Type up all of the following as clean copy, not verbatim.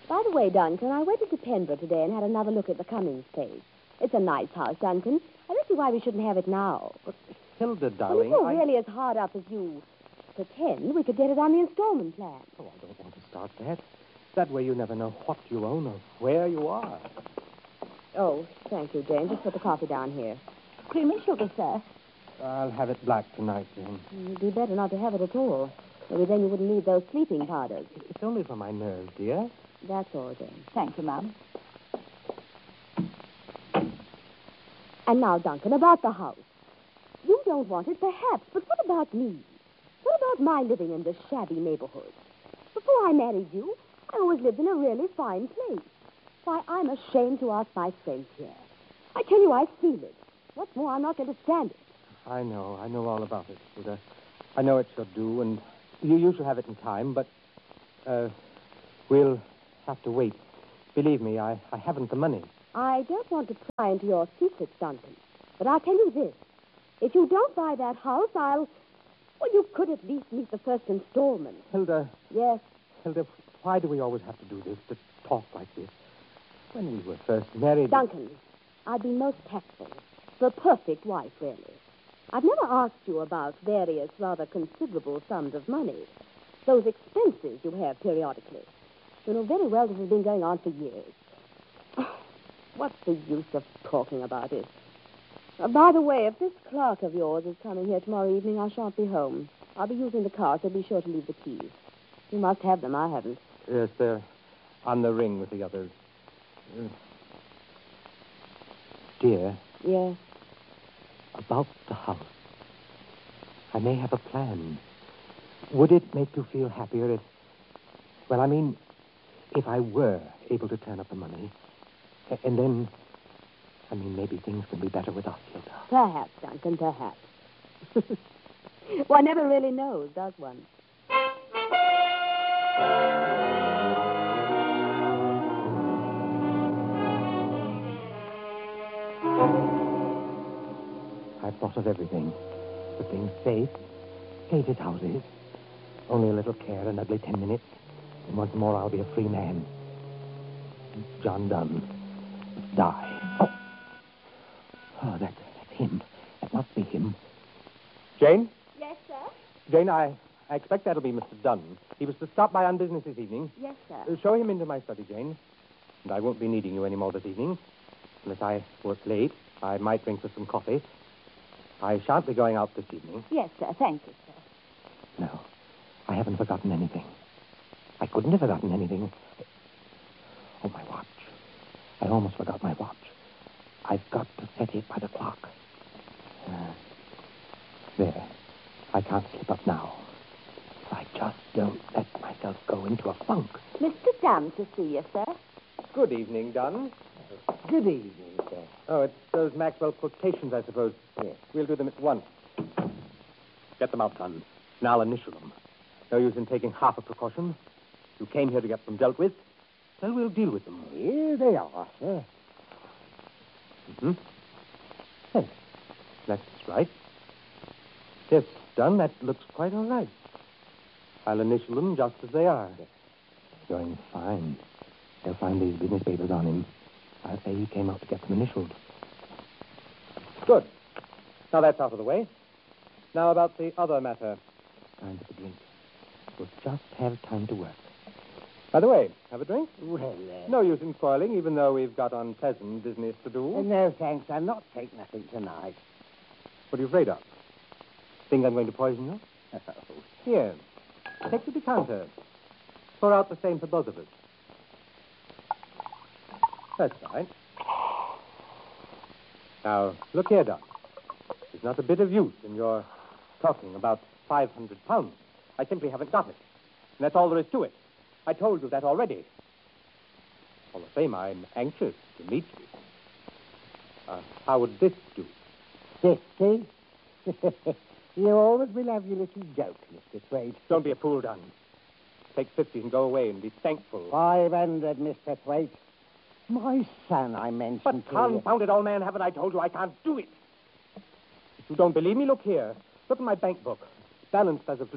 By the way, Duncan, I went into Pembroke today and had another look at the Cummings place. It's a nice house, Duncan. I don't see why we shouldn't have it now. But, Hilda, Well, darling, if you're really as hard up as you pretend, we could get it on the installment plan. Oh, I don't want to start that. That way you never know what you own or where you are. Oh, thank you, Jane. Just put the coffee down here. Cream and sugar, sir. I'll have it black tonight, Jane. It'd be better not to have it at all. Maybe then you wouldn't need those sleeping powders. It's only for my nerves, dear. That's all, Jane. Thank you, Mum. And now, Duncan, about the house. You don't want it, perhaps, but what about me? What about my living in this shabby neighborhood? Before I married you, I always lived in a really fine place. Why, I'm ashamed to ask my friends here. I tell you, I feel it. What's more, I'm not going to stand it. I know all about it, Hilda. I know it's your due, and you shall have it in time, but, we'll have to wait. Believe me, I haven't the money. I don't want to pry into your secrets, Duncan, but I'll tell you this. If you don't buy that house, Well, you could at least meet the first installment. Hilda. Yes? Hilda, why do we always have to do this, to talk like this? When we were first married... Duncan, I'd be most tactful. The perfect wife, really. I've never asked you about various rather considerable sums of money. Those expenses you have periodically. You know very well this has been going on for years. What's the use of talking about it? By the way, if this clerk of yours is coming here tomorrow evening, I shan't be home. I'll be using the car, so be sure to leave the keys. You must have them. I haven't. Yes, they're on the ring with the others. Dear. Yes? About the house. I may have a plan. Would it make you feel happier if... Well, I mean, if I were able to turn up the money, and then... I mean, maybe things can be better with us, Hilda. Perhaps, Duncan, perhaps. One never really knows, does one? I've thought of everything. The thing's safe. Safe as houses. Only a little care, an ugly 10 minutes. And once more, I'll be a free man. John Dunn. Die. Oh, that's him. That must be him. Jane? Yes, sir? Jane, I expect that'll be Mr. Dunn. He was to stop by on business this evening. Yes, sir. Show him into my study, Jane. And I won't be needing you any more this evening. Unless I work late, I might ring for some coffee. I shan't be going out this evening. Yes, sir. Thank you, sir. No, I haven't forgotten anything. I couldn't have forgotten anything. Oh, my watch. I almost forgot my watch. I've got to set it by the clock. There. I can't slip up now. If I just don't let myself go into a funk. Mr. Dunn to see you, sir. Good evening, Dunn. Good evening, sir. Oh, it's those Maxwell quotations, I suppose. Yes. We'll do them at once. Get them out, Dunn. And I'll initial them. No use in taking half a precaution. You came here to get them dealt with. Well, we'll deal with them. Here they are, sir. Mm-hmm. Yes, that's right. Yes, Dunn, that looks quite all right. I'll initial them just as they are. Going fine. They'll find these business papers on him. I'll say he came out to get them initialed. Good. Now that's out of the way. Now about the other matter. Time for a drink. We'll just have time to work. By the way, have a drink? Well, No use in quarreling, even though we've got unpleasant business to do. no, thanks. I'll not take nothing tonight. What are you afraid of? Think I'm going to poison you? Oh. Here. Take the decanter. Pour out the same for both of us. That's right. Now, look here, Doc. There's not a bit of use in your talking about 500 pounds. I simply haven't got it. And that's all there is to it. I told you that already. All the same, I'm anxious to meet you. How would this do? 50? You always will have your little joke, Mr. Thwaite. Don't be a fool, Dunn. Take 50 and go away and be thankful. 500, Mr. Thwaite. My son, I mentioned But to you. confound it, old man, haven't I told you I can't do it? If you don't believe me, look here. Look at my bank book. Balanced as of today.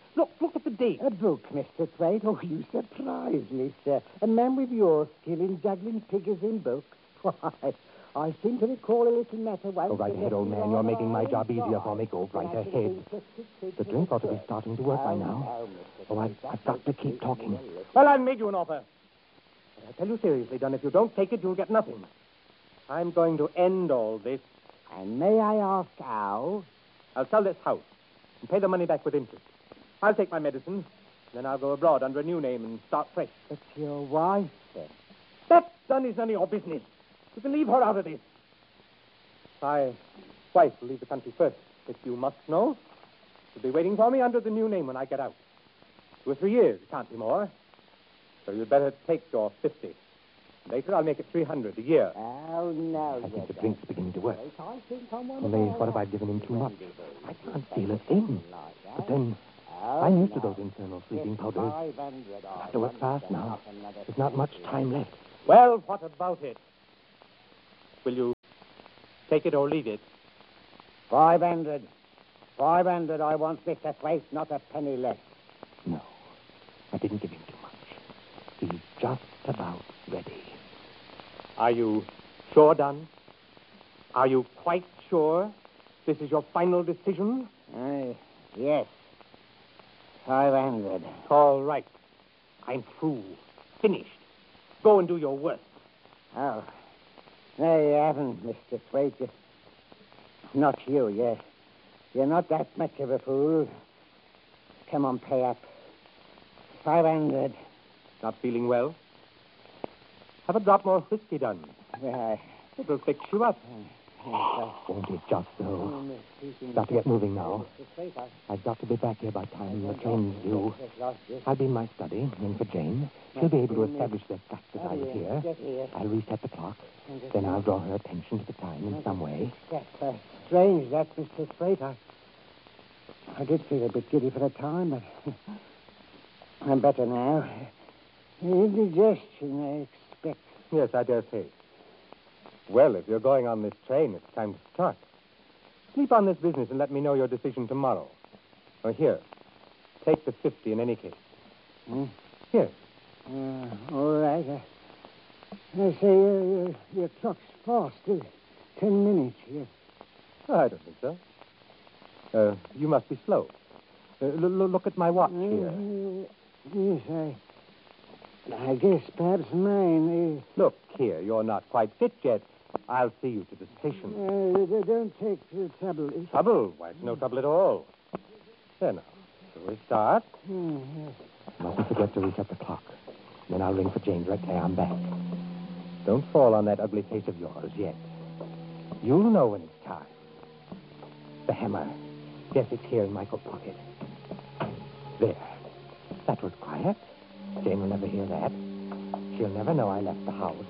Look at the date. A book, Mr. Thwaite. Oh, you surprise me, sir. A man with your skill in juggling figures in books. Why, I seem to recall a little matter once. Go right ahead, old man. You're making my job easier for me. Go right ahead. The drink ought to be starting to work by now. Oh, I've got to keep talking. Well, I've made you an offer. But I tell you seriously, Dunn, if you don't take it, you'll get nothing. I'm going to end all this. And may I ask how? I'll sell this house and pay the money back with interest. I'll take my medicine, then I'll go abroad under a new name and start fresh. But your wife, sir. That, Dunn, is none of your business. You can leave her out of this. My wife will leave the country first. If you must know, she'll be waiting for me under the new name when I get out. 2 or 3 years, it can't be more. So you'd better take your 50. Later, I'll make it 300 a year. Oh, no. I think the drink's beginning to work. I think I'm one Only, what if I've given him too much? I can't feel a thing. But then, I'm used to those infernal sleeping powders. I have to work fast now. There's not much time left. Well, what about it? Will you take it or leave it? 500. 500 I want, Mr. Thwaite, not a penny less. No, I didn't give him too much. He's just about ready. Are you sure, Dunn? Are you quite sure this is your final decision? Yes. 500. All right. I'm through. Finished. Go and do your worst. Oh. No, you haven't, Mr. Thwaite. Not you, You're not that much of a fool. Come on, pay up. 500. Not feeling well? Have a drop more whiskey, Dunn. It'll fix you up. Won't it just so? Got to get moving now. I've got to be back here by time the train's due. I'll be in my study, in for Jane. She'll be able to establish the fact that I was here. I'll reset the clock. Then I'll draw her attention to the time in some way. That's strange, that, Mr. Thwaite. I did feel a bit giddy for a time, but I'm better now. Indigestion, I expect. Yes, I dare say. Well, if you're going on this train, it's time to start. Sleep on this business and let me know your decision tomorrow. Or here, take the 50 in any case. Here. All right. I say your clock's fast. 10 minutes. Yes. Oh, I don't think so. You must be slow. Look at my watch here. Yes, I guess perhaps mine is... Look here, you're not quite fit yet. I'll see you to the station. Don't take trouble. Trouble? Why, it's no trouble at all. There now. So we start. Yes. Mustn't forget to reset the clock. Then I'll ring for Jane directly I'm back. Don't fall on that ugly face of yours yet. You'll know when it's time. The hammer. Yes, it's here in my coat pocket. There. That was quiet. Jane will never hear that. She'll never know I left the house.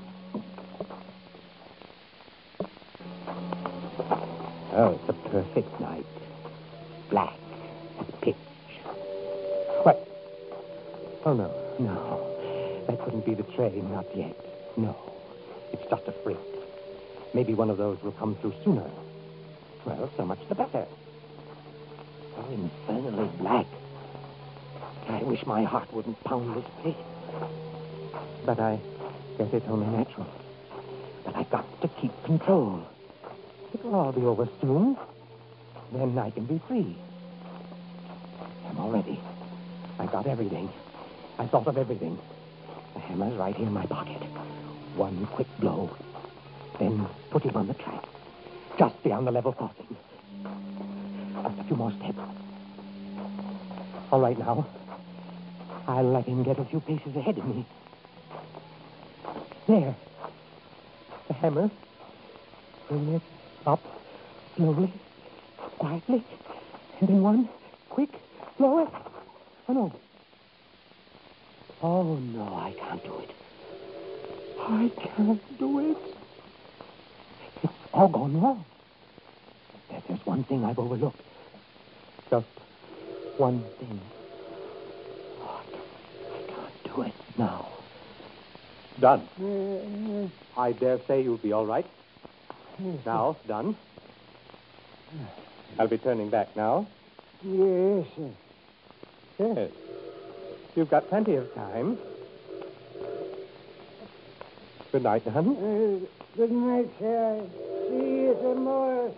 Oh, it's a perfect night. Black as pitch. What? Oh, no. That couldn't be the train, not yet. No. It's just a freight. Maybe one of those will come through sooner. Well, so much the better. So infernally black. I wish my heart wouldn't pound this place. But I guess it's only natural. But I've got to keep control. It'll all be over soon. Then I can be free. I'm all ready. I got everything. I thought of everything. The hammer's right here in my pocket. One quick blow. Then put him on the track. Just beyond the level crossing. Just a few more steps. All right now. I'll let him get a few paces ahead of me. There. The hammer. Bring it up slowly, quietly, and then one quick blow it. Oh, no. Oh, no, I can't do it. I can't do it. It's all gone wrong. There's one thing I've overlooked. Just one thing. Oh, I can't do it now. Done. I dare say you'll be all right. Now, done. I'll be turning back now. Yes, sir. Yes. You've got plenty of time. Good night, hon. Good night, sir. See you tomorrow.